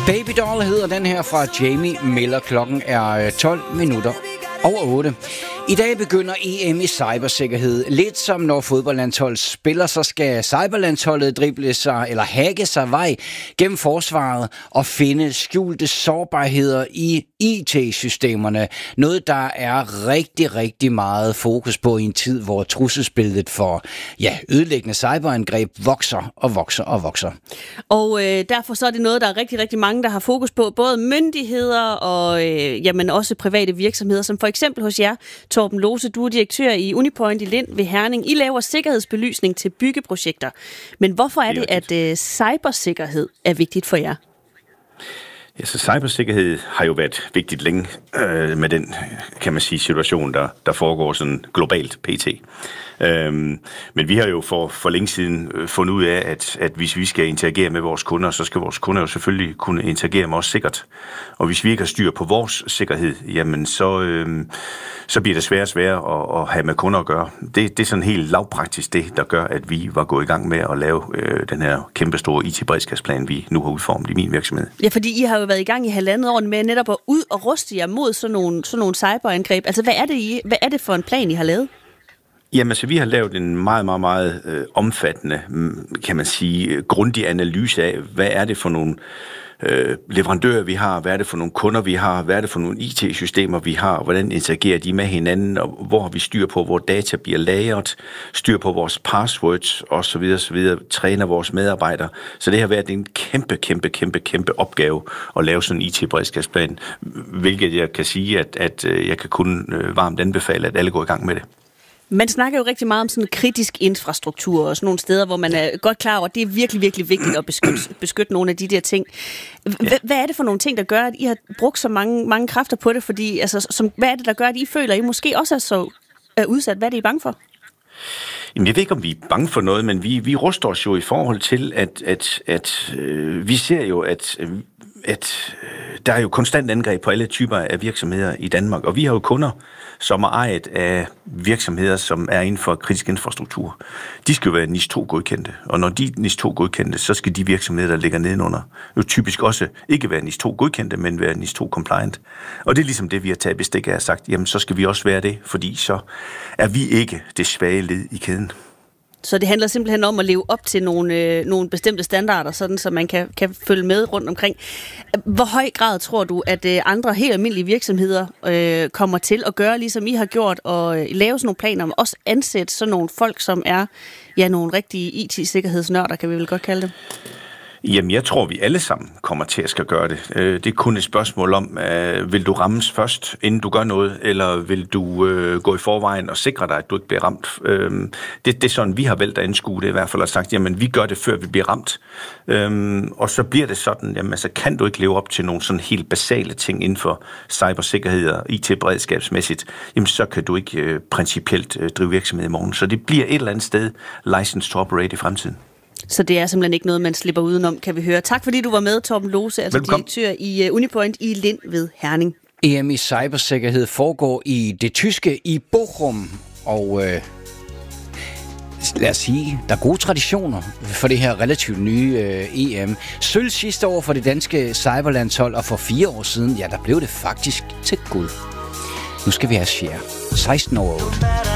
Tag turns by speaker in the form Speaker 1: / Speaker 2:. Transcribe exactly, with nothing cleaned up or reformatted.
Speaker 1: Baby Doll hedder den her fra Jamie Miller. Klokken er tolv minutter over otte. I dag begynder E M i cybersikkerhed. Lidt som når fodboldlandsholdet spiller, så skal cyberlandsholdet drible sig eller hacke sig vej gennem forsvaret og finde skjulte sårbarheder i I T-systemerne. Noget, der er rigtig, rigtig meget fokus på i en tid, hvor trusselsbilledet for ja, ødelæggende cyberangreb vokser og vokser og vokser.
Speaker 2: Og øh, derfor så er det noget, der er rigtig, rigtig mange, der har fokus på. Både myndigheder og øh, jamen også private virksomheder, som for eksempel hos jer, Torben Lose, du er direktør i Unipoint i Lind ved Herning. I laver sikkerhedsbelysning til byggeprojekter. Men hvorfor er det, at øh, cybersikkerhed er vigtigt for jer?
Speaker 3: Ja, så cybersikkerhed har jo været vigtigt længe øh, med den, kan man sige, situation, der, der foregår sådan globalt pt. Øhm, men vi har jo for, for længe siden fundet ud af, at, at hvis vi skal interagere med vores kunder, så skal vores kunder jo selvfølgelig kunne interagere med os sikkert. Og hvis vi ikke har styr på vores sikkerhed, jamen så, øhm, så bliver det sværere og sværere at, at have med kunder at gøre. Det, det er sådan helt lavpraktisk det, der gør, at vi var gået i gang med at lave øh, den her kæmpestore I T-beredskabsplan, vi nu har udformet i min virksomhed.
Speaker 2: Ja, fordi I har jo været i gang i halvandet år med netop at ud og ruste jer mod sådan nogle, sådan nogle cyberangreb. Altså, hvad er det, I, hvad er det for en plan, I har lavet?
Speaker 3: Jamen, så vi har lavet en meget, meget, meget øh, omfattende, kan man sige, grundig analyse af, hvad er det for nogle øh, leverandører, vi har, hvad er det for nogle kunder, vi har, hvad er det for nogle I T-systemer, vi har, hvordan interagerer de med hinanden, og hvor har vi styr på, hvor data bliver lagret, styr på vores passwords, osv., osv., træner vores medarbejdere. Så det har været en kæmpe, kæmpe, kæmpe, kæmpe opgave at lave sådan en I T-beredskabsplan, hvilket jeg kan sige, at, at jeg kan kun øh, varmt anbefale, at alle går i gang med det.
Speaker 2: Man snakker jo rigtig meget om sådan kritisk infrastruktur og sådan nogle steder, hvor man er godt klar over, at det er virkelig, virkelig vigtigt at beskytte, beskytte nogle af de der ting. H- hvad er det for nogle ting, der gør, at I har brugt så mange, mange kræfter på det? Fordi, altså, som, hvad er det, der gør, at I føler, at I måske også er så er udsat? Hvad er det, I er bange for?
Speaker 3: Jamen, jeg ved ikke, om vi er bange for noget, men vi, vi ruster os jo i forhold til, at, at, at øh, vi ser jo, at, at der er jo konstant angreb på alle typer af virksomheder i Danmark, og vi har jo kunder, som er ejet af virksomheder, som er inden for kritisk infrastruktur. De skal jo være N I S to godkendte, og når de er N I S to godkendte, så skal de virksomheder, der ligger nedenunder, jo typisk også ikke være N I S to godkendte, men være N I S to compliant. Og det er ligesom det, vi har taget bestik af og sagt, jamen så skal vi også være det, fordi så er vi ikke det svage led i kæden.
Speaker 2: Så det handler simpelthen om at leve op til nogle, øh, nogle bestemte standarder, sådan så man kan, kan følge med rundt omkring. Hvor høj grad tror du, at øh, andre helt almindelige virksomheder øh, kommer til at gøre, ligesom I har gjort, og øh, lave sådan nogle planer, men også ansætte sådan nogle folk, som er ja, nogle rigtige I T-sikkerhedsnørder, kan vi vel godt kalde det?
Speaker 3: Jamen, jeg tror, vi alle sammen kommer til at skal gøre det. Det er kun et spørgsmål om, vil du rammes først, inden du gør noget, eller vil du øh, gå i forvejen og sikre dig, at du ikke bliver ramt. Øhm, det, det er sådan, vi har valgt at anskue det i hvert fald, og sagt, jamen, vi gør det, før vi bliver ramt. Øhm, og så bliver det sådan, jamen, altså, kan du ikke leve op til nogle sådan helt basale ting inden for cybersikkerhed og I T-beredskabsmæssigt, jamen, så kan du ikke øh, principielt øh, drive virksomhed i morgen. Så det bliver et eller andet sted license to operate i fremtiden.
Speaker 2: Så det er simpelthen ikke noget, man slipper udenom, kan vi høre. Tak fordi du var med, Torben Lose, altså
Speaker 3: Velkommen.
Speaker 2: Direktør i Unipoint i Lind ved Herning.
Speaker 1: E M i cybersikkerhed foregår i det tyske i Bochum, og øh, lad os sige, der er gode traditioner for det her relativt nye øh, E M. Sølv sidste år for det danske cyberlandshold, og for fire år siden, ja, der blev det faktisk til guld. Nu skal vi have share. seksten over otte.